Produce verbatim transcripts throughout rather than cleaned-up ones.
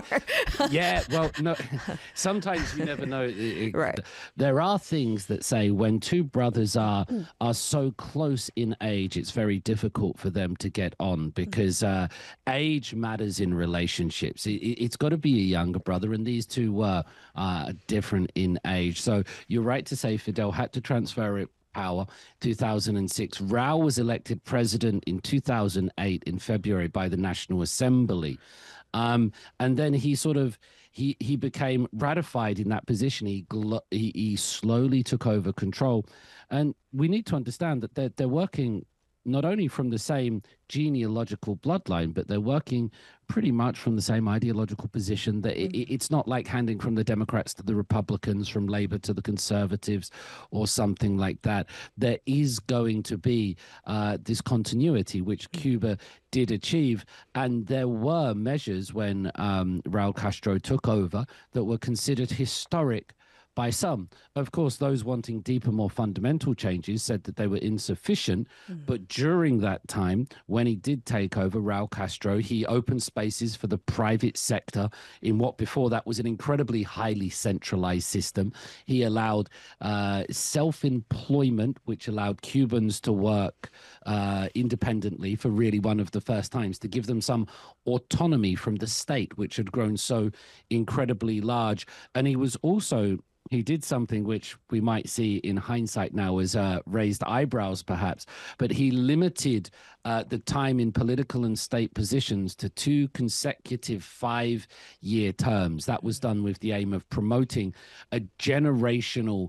Yeah, well, no, sometimes you never know. It- it- Right. There are things that say when two brothers are are so close in age, it's very difficult for them to get on because uh, age matters in relationships. It, it, it's got to be a younger brother, and these two were uh, different in age. So you're right to say Fidel had to transfer it power two thousand six. Raul was elected president in two thousand eight in February by the National Assembly. Um, and then he sort of he he became ratified in that position. He glo- he, he slowly took over control, and we need to understand that they're they're working not only from the same genealogical bloodline, but they're working pretty much from the same ideological position. That it, it's not like handing from the Democrats to the Republicans, from Labor to the Conservatives, or something like that. There is going to be uh, this continuity, which Cuba did achieve, and there were measures when um, Raul Castro took over that were considered historic by some. Of course, those wanting deeper, more fundamental changes said that they were insufficient. Mm. But during that time, when he did take over, Raul Castro, he opened spaces for the private sector in what before that was an incredibly highly centralized system. He allowed uh, self-employment, which allowed Cubans to work uh, independently for really one of the first times, to give them some autonomy from the state, which had grown so incredibly large. And he was also he did something which we might see in hindsight now as uh, raised eyebrows, perhaps, but he limited uh, the time in political and state positions to two consecutive five-year terms. That was done with the aim of promoting a generational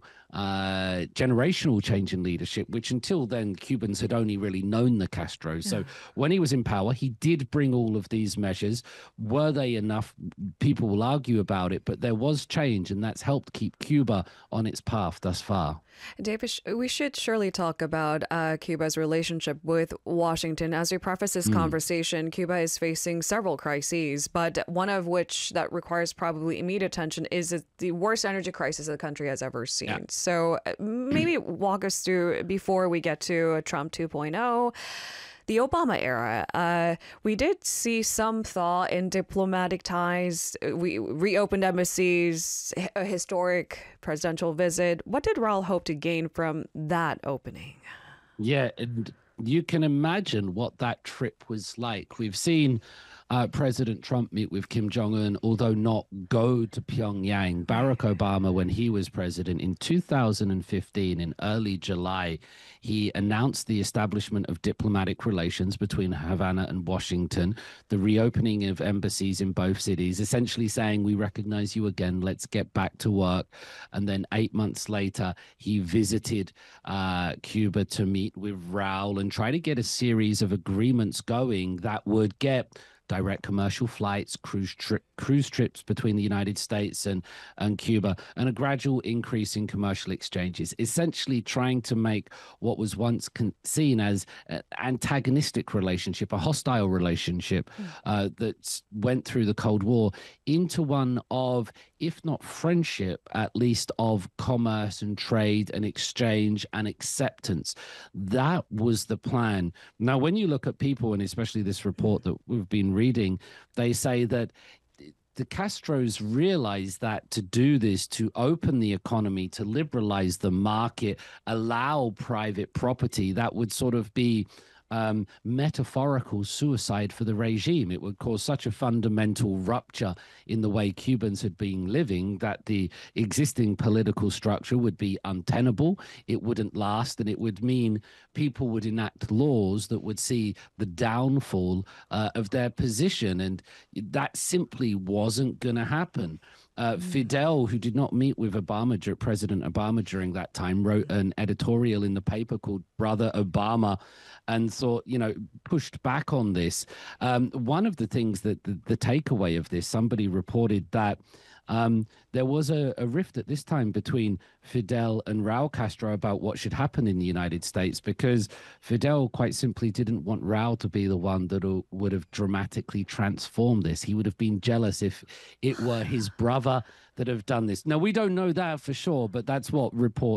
uh, generational change in leadership, which until then Cubans had only really known the Castro. So yeah. When he was in power, he did bring all of these measures. Were they enough? People will argue about it, but there was change, and that's helped keep Cuba on its path thus far. David, we should surely talk about uh, Cuba's relationship with Washington. As we preface this mm. conversation, Cuba is facing several crises, but one of which that requires probably immediate attention is the worst energy crisis the country has ever seen. Yeah. So maybe walk us through, before we get to Trump two point oh, the Obama era. Uh, we did see some thaw in diplomatic ties. We reopened embassies, a historic presidential visit. What did Raul hope to gain from that opening? Yeah, and you can imagine what that trip was like. We've seen uh, President Trump meet with Kim Jong-un, although not go to Pyongyang. Barack Obama, when he was president in two thousand fifteen, in early July, he announced the establishment of diplomatic relations between Havana and Washington, the reopening of embassies in both cities, essentially saying, we recognize you again, let's get back to work. And then eight months later, he visited uh, Cuba to meet with Raul and try to get a series of agreements going that would get direct commercial flights, cruise tri- cruise trips between the United States and, and Cuba, and a gradual increase in commercial exchanges, essentially trying to make what was once con- seen as an antagonistic relationship, a hostile relationship mm. uh, that went through the Cold War, into one of, if not friendship, at least of commerce and trade and exchange and acceptance. That was the plan. Now, when you look at people, and especially this report that we've been reading, they say that the Castros realized that to do this, to open the economy, to liberalize the market, allow private property, that would sort of be um, metaphorical suicide for the regime. It would cause such a fundamental rupture in the way Cubans had been living that the existing political structure would be untenable. It wouldn't last, and it would mean people would enact laws that would see the downfall uh, of their position, and that simply wasn't going to happen. Uh, mm. Fidel, who did not meet with Obama, President Obama during that time, wrote an editorial in the paper called Brother Obama, and thought, you know, pushed back on this. Um, one of the things that the, the takeaway of this, somebody reported that um, there was a, a rift at this time between Fidel and Raul Castro about what should happen in the United States, because Fidel quite simply didn't want Raul to be the one that would have dramatically transformed this. He would have been jealous if it were his brother that have done this. Now, we don't know that for sure, but that's what reports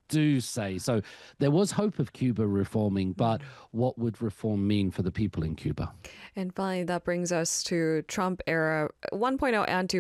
do say. So there was hope of Cuba reforming, but what would reform mean for the people in Cuba? And finally, that brings us to Trump era one point oh and two